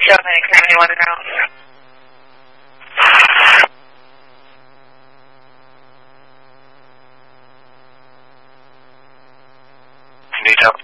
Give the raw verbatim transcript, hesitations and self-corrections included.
Show me anything you want to know. Need help?